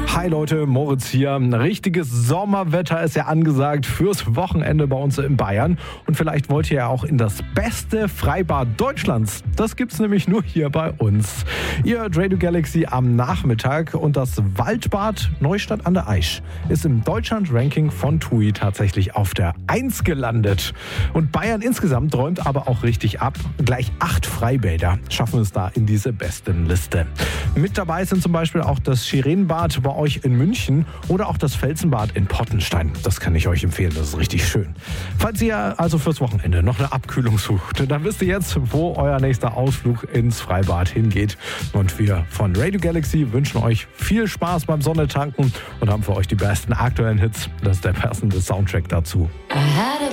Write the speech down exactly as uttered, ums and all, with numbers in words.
Hi Leute, Moritz hier. Ein richtiges Sommerwetter ist ja angesagt fürs Wochenende bei uns in Bayern. Und vielleicht wollt ihr ja auch in das beste Freibad Deutschlands. Das gibt's nämlich nur hier bei uns. Ihr hört Radio Galaxy am Nachmittag und das Waldbad Neustadt an der Aisch ist im Deutschland-Ranking von T U I tatsächlich auf der eins gelandet. Und Bayern insgesamt räumt aber auch richtig ab. Gleich acht Freibäder schaffen es da in diese Bestenliste. Mit dabei sind zum Beispiel auch das Schirenbad bei euch in München oder auch das Felsenbad in Pottenstein. Das kann ich euch empfehlen, das ist richtig schön. Falls ihr also fürs Wochenende noch eine Abkühlung sucht, dann wisst ihr jetzt, wo euer nächster Ausflug ins Freibad hingeht. Und wir von Radio Galaxy wünschen euch viel Spaß beim Sonnetanken und haben für euch die besten aktuellen Hits. Das ist der passende Soundtrack dazu.